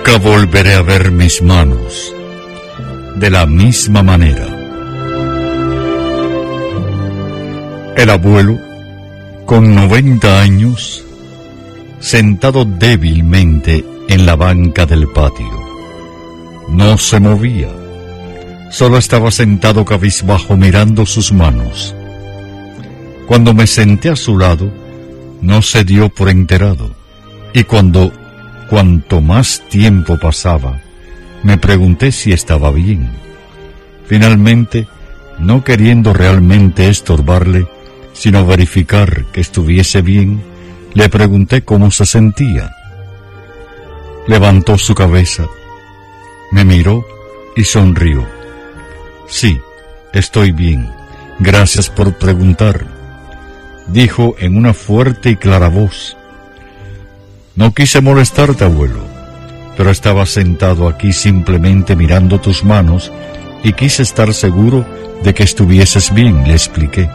Nunca volveré a ver mis manos de la misma manera. El abuelo, con 90 años, sentado débilmente en la banca del patio. No se movía, solo estaba sentado cabizbajo mirando sus manos. Cuando me senté a su lado, no se dio por enterado, y cuanto más tiempo pasaba, me pregunté si estaba bien. Finalmente, no queriendo realmente estorbarle, sino verificar que estuviese bien, le pregunté cómo se sentía. Levantó su cabeza, me miró y sonrió. Sí, estoy bien, gracias por preguntar, dijo en una fuerte y clara voz. No quise molestarte, abuelo, pero estaba sentado aquí simplemente mirando tus manos y quise estar seguro de que estuvieses bien, le expliqué.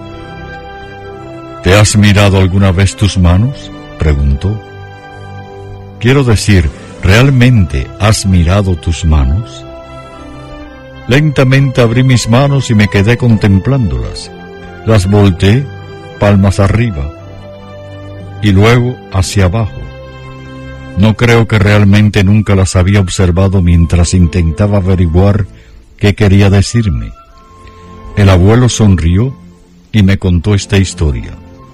¿Te has mirado alguna vez tus manos?, preguntó. Quiero decir, ¿realmente has mirado tus manos? Lentamente abrí mis manos y me quedé contemplándolas. Las volteé, palmas arriba, y luego hacia abajo. No creo que realmente nunca las había observado mientras intentaba averiguar qué quería decirme. El abuelo sonrió y me contó esta historia.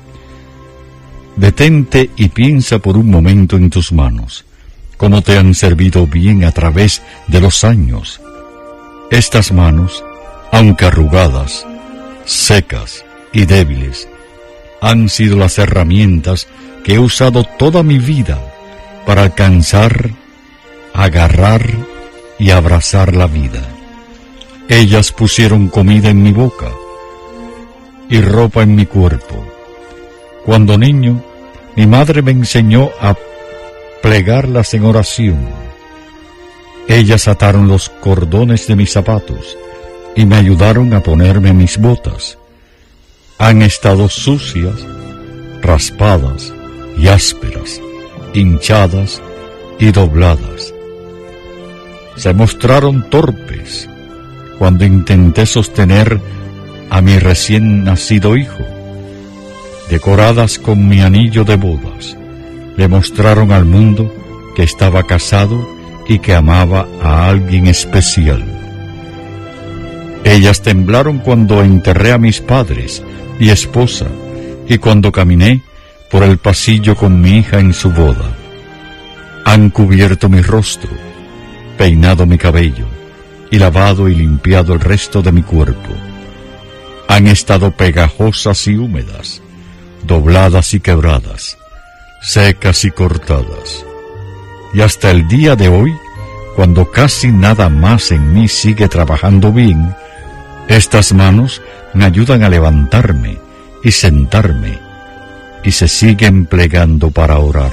Detente y piensa por un momento en tus manos, cómo te han servido bien a través de los años. Estas manos, aunque arrugadas, secas y débiles, han sido las herramientas que he usado toda mi vida para alcanzar, agarrar y abrazar la vida. Ellas pusieron comida en mi boca y ropa en mi cuerpo. Cuando niño, mi madre me enseñó a plegarlas en oración. Ellas ataron los cordones de mis zapatos y me ayudaron a ponerme mis botas. Han estado sucias, raspadas y ásperas, hinchadas y dobladas. Se mostraron torpes cuando intenté sostener a mi recién nacido hijo. Decoradas con mi anillo de bodas, le mostraron al mundo que estaba casado y que amaba a alguien especial. Ellas temblaron cuando enterré a mis padres y esposa y cuando caminé por el pasillo con mi hija en su boda. Han cubierto mi rostro, peinado mi cabello y lavado y limpiado el resto de mi cuerpo. Han estado pegajosas y húmedas, dobladas y quebradas, secas y cortadas. Y hasta el día de hoy, cuando casi nada más en mí sigue trabajando bien, estas manos me ayudan a levantarme y sentarme, y se siguen plegando para orar.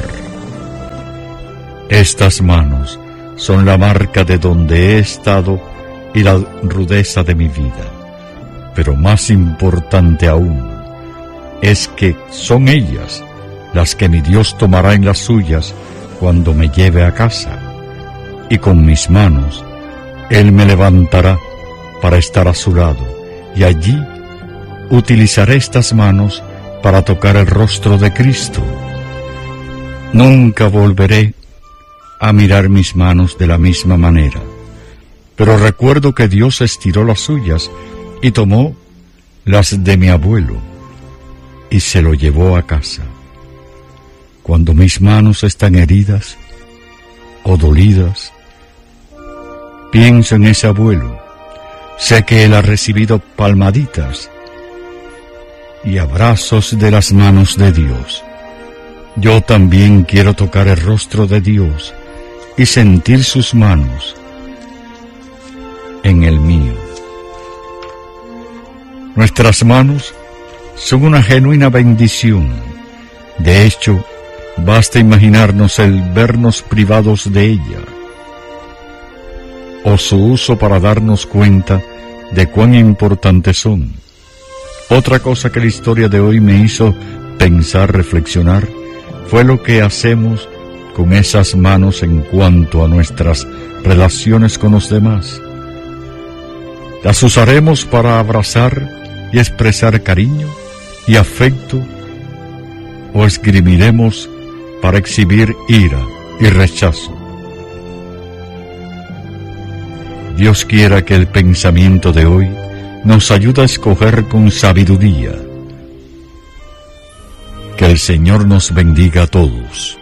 Estas manos son la marca de donde he estado y la rudeza de mi vida. Pero más importante aún, es que son ellas las que mi Dios tomará en las suyas cuando me lleve a casa, y con mis manos Él me levantará para estar a su lado, y allí utilizaré estas manos para tocar el rostro de Cristo. Nunca volveré a mirar mis manos de la misma manera, pero recuerdo que Dios estiró las suyas y tomó las de mi abuelo y se lo llevó a casa. Cuando mis manos están heridas o dolidas, pienso en ese abuelo. Sé que él ha recibido palmaditas y abrazos de las manos de Dios. Yo también quiero tocar el rostro de Dios y sentir sus manos en el mío. Nuestras manos son una genuina bendición. De hecho, basta imaginarnos el vernos privados de ella, o su uso para darnos cuenta de cuán importantes son. Otra cosa que la historia de hoy me hizo pensar, reflexionar, fue lo que hacemos con esas manos en cuanto a nuestras relaciones con los demás? ¿Las usaremos para abrazar y expresar cariño y afecto? ¿O esgrimiremos para exhibir ira y rechazo? Dios quiera que el pensamiento de hoy nos ayude a escoger con sabiduría. Que el Señor nos bendiga a todos.